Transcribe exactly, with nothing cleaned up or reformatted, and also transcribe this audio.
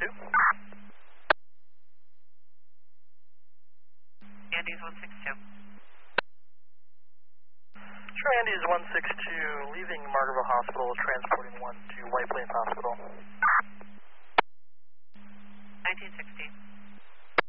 two. Andy's one six two. Sure, Andy's one six two, leaving Margaretville Hospital, transporting one to White Plains Hospital. nineteen sixteen.